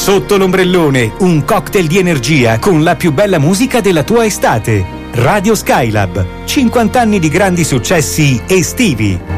Sotto l'ombrellone, un cocktail di energia con la più bella musica della tua estate. Radio Skylab, 50 anni di grandi successi estivi.